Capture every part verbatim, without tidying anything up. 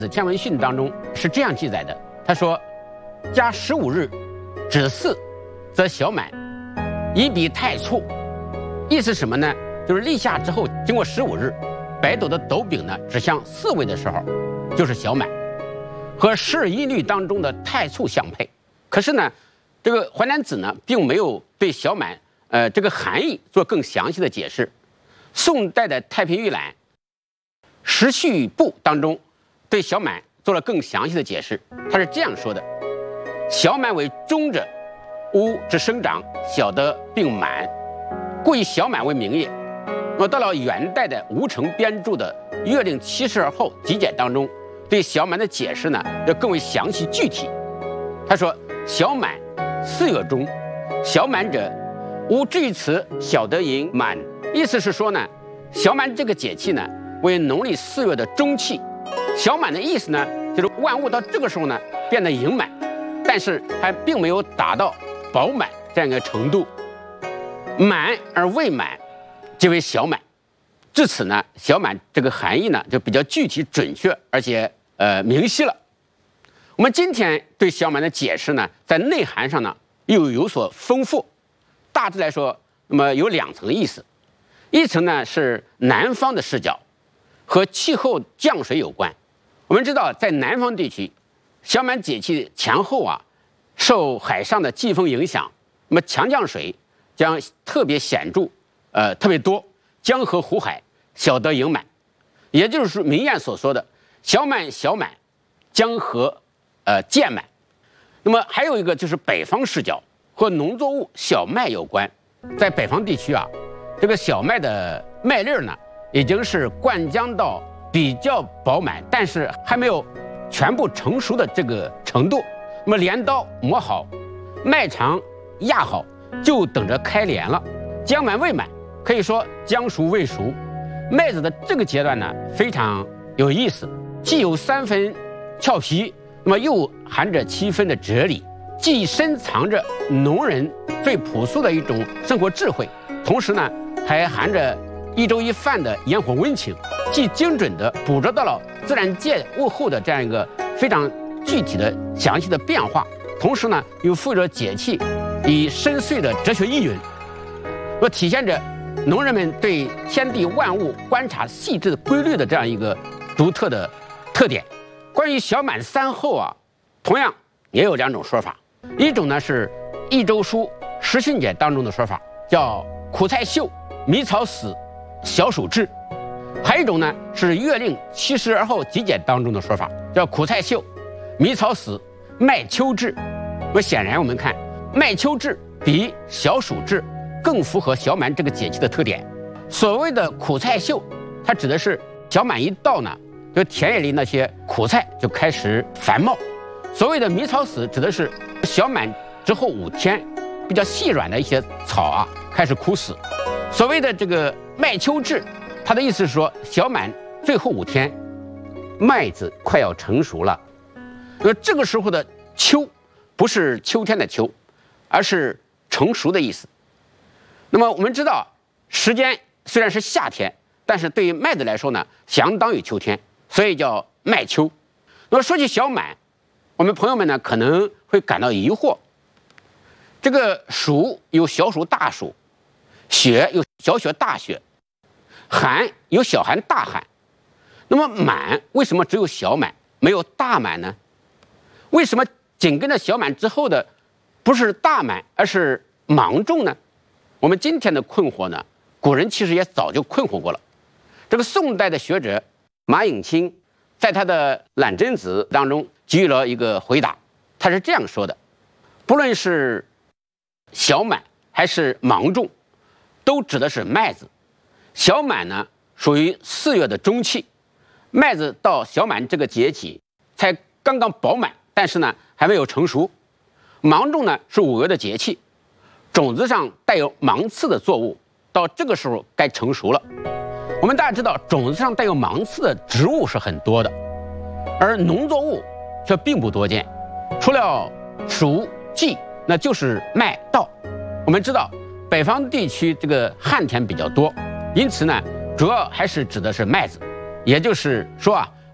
天文训当中是这样记载的，他说：“加十五日，止巳，则小满，以彼太簇。”意思什么呢？就是立夏之后，经过十五日，北斗的斗柄呢指向四位的时候，就是小满，和十二音律当中的太簇相配。可是呢，这个《淮南子》呢，并没有对小满呃这个含义做更详细的解释。宋代的《太平御览·时序部》当中，对小满做了更详细的解释。他是这样说的：“小满为中者，乌之生长，小得并满，故以小满为名也。”那么到了元代的吴承编著的《月令七十二候集解》当中，对小满的解释呢要更为详细具体。他说：“小满，四月中，小满者，吾至于此，小得盈满。”意思是说呢，小满这个节气呢为农历四月的中气。小满的意思呢，就是万物到这个时候呢变得盈满，但是还并没有达到饱满这样一个程度，满而未满，即为小满。至此呢，小满这个含义呢就比较具体准确，而且呃明晰了。我们今天对小满的解释呢，在内涵上呢又有所丰富。大致来说，那么有两层意思，一层呢是南方的视角，和气候降水有关。我们知道，在南方地区，小满节气前后啊，受海上的季风影响，那么强降水将特别显著，呃，特别多，江河湖海小得盈满，也就是民谚所说的“小满小满，江河呃渐满”。那么还有一个就是北方视角，和农作物小麦有关。在北方地区啊，这个小麦的麦粒呢，已经是灌浆到比较饱满，但是还没有全部成熟的这个程度。那么镰刀磨好，麦场压好，就等着开镰了。浆满未满，可以说浆熟未熟。麦子的这个阶段呢，非常有意思，既有三分俏皮，那么又含着七分的哲理，既深藏着农人最朴素的一种生活智慧，同时呢，还含着一粥一饭的烟火温情，既精准地捕捉到了自然界物候的这样一个非常具体的详细的变化，同时呢，又附着节气以深邃的哲学意蕴，那体现着农人们对天地万物观察细致的规律的这样一个独特的特点。关于小满三候啊，同样也有两种说法，一种呢是《益州书·时训解》当中的说法，叫苦菜秀，迷草死，小暑至；还有一种呢是《月令七十二候集解》当中的说法，叫苦菜秀，迷草死，麦秋至。那么显然我们看麦秋至比小暑至更符合小满这个节气的特点。所谓的苦菜秀，它指的是小满一到呢，就田野里那些苦菜就开始繁茂。所谓的迷草死，指的是小满之后五天，比较细软的一些草啊开始枯死。所谓的这个麦秋至，它的意思是说小满最后五天，麦子快要成熟了。那这个时候的秋，不是秋天的秋，而是成熟的意思。那么我们知道，时间虽然是夏天，但是对于麦子来说呢，相当于秋天，所以叫麦秋。那么说起小满，我们朋友们呢可能会感到疑惑，这个暑有小暑大暑，雪有小雪大雪，寒有小寒大寒，那么满为什么只有小满没有大满呢？为什么紧跟着小满之后的不是大满而是芒种呢？我们今天的困惑呢，古人其实也早就困惑过了。这个宋代的学者马颖清在他的《览真子》当中给予了一个回答，他是这样说的：不论是小满还是芒种，都指的是麦子。小满呢属于四月的中气，麦子到小满这个节气才刚刚饱满，但是呢还没有成熟。芒种呢是五月的节气，种子上带有芒刺的作物到这个时候该成熟了。我们大家知道，种子上带有芒刺的植物是很多的，而农作物却并不多见，除了黍、稷，那就是麦稻。我们知道北方地区这个旱田比较多，因此呢主要还是指的是麦子，也就是说啊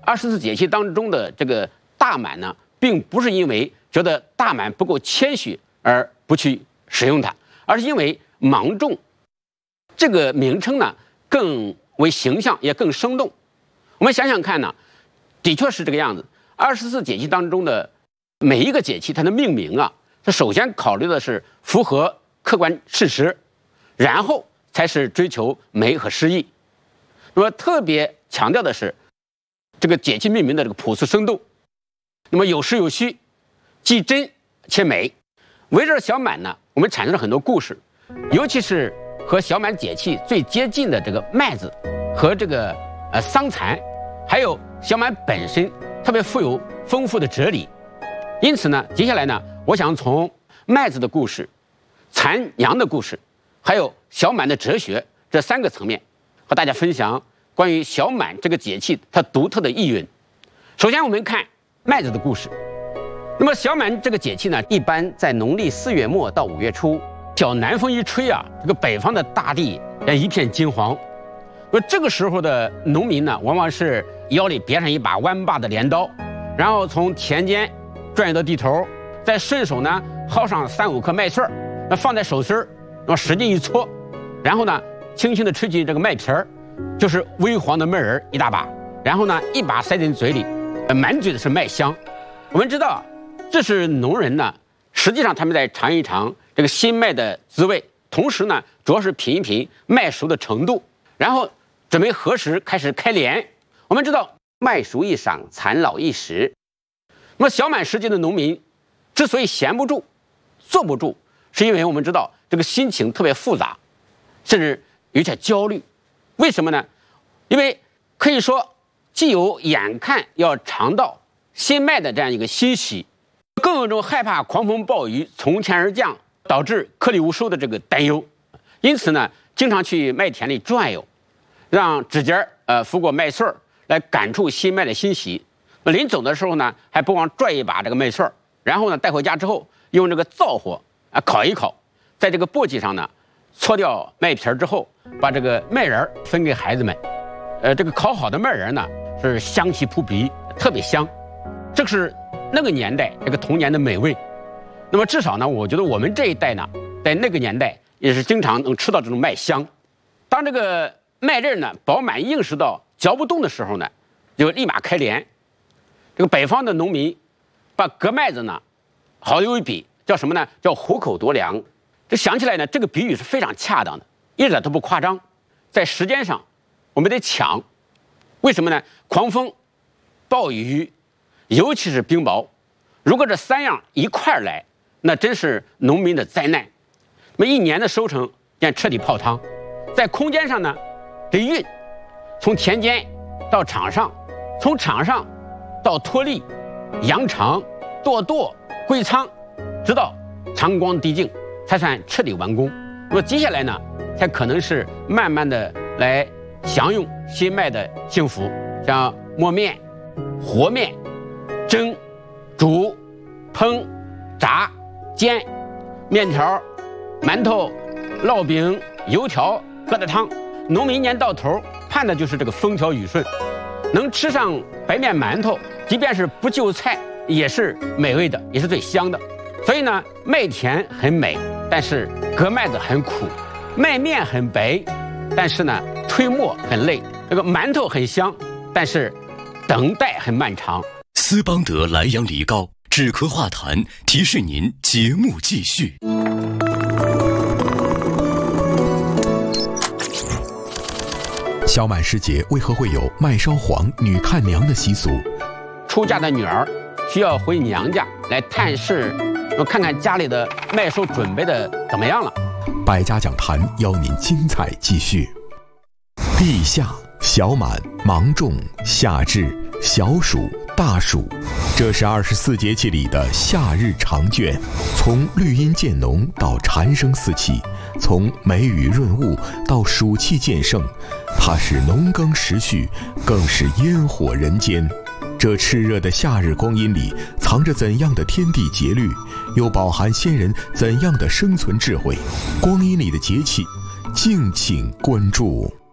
二十四节气当中的这个大满呢，并不是因为觉得大满不够谦虚而不去使用它，而是因为芒种这个名称呢更为形象，也更生动。我们想想看呢，的确是这个样子。二十四节气当中的每一个节气，它的命名啊，它首先考虑的是符合客观事实，然后才是追求美和诗意。那么特别强调的是这个节气命名的这个朴素生动，那么有实有虚，既真且美。围绕小满呢，我们产生了很多故事，尤其是和小满节气最接近的这个麦子和这个呃桑蚕，还有小满本身特别富有丰富的哲理。因此呢，接下来呢，我想从麦子的故事、蚕娘的故事，还有小满的哲学这三个层面，和大家分享关于小满这个节气它独特的意蕴。首先，我们看麦子的故事。那么小满这个节气呢，一般在农历四月末到五月初，小南风一吹啊，这个北方的大地也一片金黄。那这个时候的农民呢，往往是腰里别上一把弯把的镰刀，然后从田间转移到地头，再顺手呢薅上三五颗麦穗儿，那放在手心儿，那么使劲一搓，然后呢轻轻地吹起这个麦皮儿，就是微黄的麦仁一大把，然后呢一把塞进嘴里，满嘴的是麦香。我们知道，这是农人呢，实际上他们在尝一尝这个新麦的滋味，同时呢主要是品一品麦熟的程度，然后准备何时开始开镰。我们知道麦熟一晌，蚕老一时。那么小满时节的农民之所以闲不住、坐不住，是因为我们知道这个心情特别复杂，甚至有点焦虑。为什么呢？因为可以说既有眼看要尝到新麦的这样一个欣喜，更有一种害怕狂风暴雨从天而降，导致颗粒无收的这个担忧。因此呢，经常去麦田里转悠，让指尖呃拂过麦穗儿，来感触新麦的欣喜。那临走的时候呢，还不忘拽一把这个麦穗儿，然后呢带回家之后，用这个灶火啊烤一烤，在这个簸箕上呢搓掉麦皮儿之后，把这个麦仁分给孩子们。呃，这个烤好的麦仁呢是香气扑鼻，特别香。这是那个年代这个童年的美味。那么至少呢，我觉得我们这一代呢，在那个年代也是经常能吃到这种麦香。当这个麦粒呢饱满硬实到嚼不动的时候呢，就立马开镰。这个北方的农民把割麦子呢好有一比，叫什么呢？叫虎口夺粮。这想起来呢，这个比喻是非常恰当的，一点都不夸张。在时间上，我们得抢。为什么呢？狂风、暴雨，尤其是冰雹，如果这三样一块儿来，那真是农民的灾难。那么一年的收成将彻底泡汤。在空间上呢，得运，从田间到场上，从场上到脱粒、扬长、剁剁、归仓，直到长光滴净，才算彻底完工。那么接下来呢，才可能是慢慢的来享用新麦的幸福，像磨面、和面、蒸、煮、烹、炸、煎、面条、馒头、烙饼、油条、疙瘩汤。农民一年到头盼的就是这个风调雨顺，能吃上白面馒头，即便是不就菜，也是美味的，也是最香的。所以呢，麦田很美，但是割麦子很苦；麦面很白，但是呢，推磨很累；这个馒头很香，但是等待很漫长。 斯邦德莱阳梨膏止咳化痰，提示您节目继续。 小满时节为何会有麦烧黄女看娘的习俗？ 出嫁的女儿需要回娘家来探视，看看家里的麦收准备的怎么样了。 百家讲坛邀您精彩继续。立夏、小满、芒种、夏至、小暑、大暑，这是二十四节气里的夏日长卷。从绿阴渐浓到蝉声四起，从梅雨润物到暑气渐盛，它是农耕时序，更是烟火人间。这炽热的夏日光阴里，藏着怎样的天地节律，又饱含先人怎样的生存智慧？光阴里的节气，敬请关注。